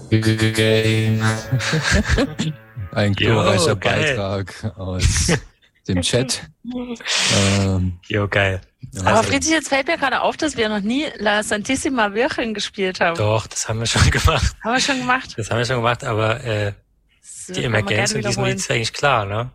Game. Ein glorreicher geil. Beitrag aus dem Chat. Geil. Aber Friedrich, jetzt fällt mir gerade auf, dass wir noch nie La Santissima Virgen gespielt haben. Doch, das haben wir schon gemacht. Haben wir schon gemacht? Das haben wir schon gemacht, aber die Emergenz in diesem Lied ist eigentlich klar, ne?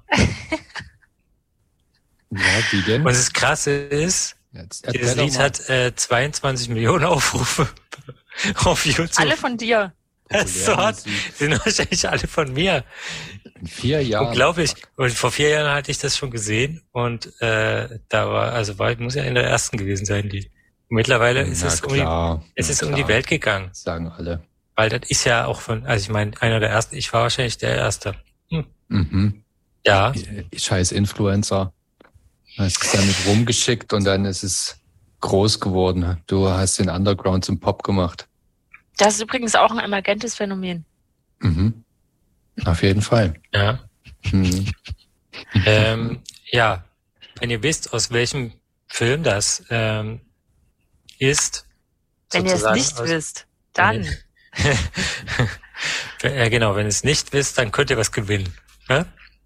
Ja, wie denn? Und das Krasse ist, dieses Lied hat 22 Millionen Aufrufe auf YouTube. Alle von dir. So sind wahrscheinlich alle von mir. In 4 Jahren. Unglaublich. Und vor 4 Jahren hatte ich das schon gesehen und muss ja in der ersten gewesen sein, die. Und mittlerweile ist es um die Welt gegangen. Das sagen alle. Weil das ist ja auch ich meine, einer der ersten, ich war wahrscheinlich der Erste. Mhm. Ja. Scheiß Influencer. Hast es damit rumgeschickt und dann ist es groß geworden. Du hast den Underground zum Pop gemacht. Das ist übrigens auch ein emergentes Phänomen. Mhm. Auf jeden Fall. Ja. Mhm. Ja. Wenn ihr wisst, aus welchem Film das ist. Wenn ihr es nicht wisst, dann. Ja, genau. Wenn ihr es nicht wisst, dann könnt ihr was gewinnen. Ne?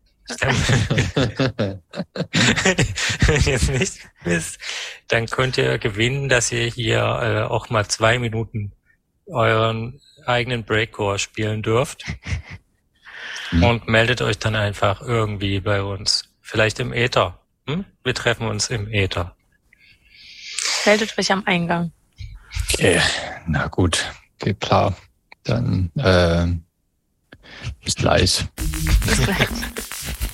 Wenn ihr es nicht wisst, dann könnt ihr gewinnen, dass ihr hier auch mal 2 Minuten euren eigenen Breakcore spielen dürft. Und meldet euch dann einfach irgendwie bei uns. Vielleicht im Äther. Wir treffen uns im Äther. Meldet euch am Eingang. Okay, na gut. Okay, klar. Dann bis gleich. Bis gleich.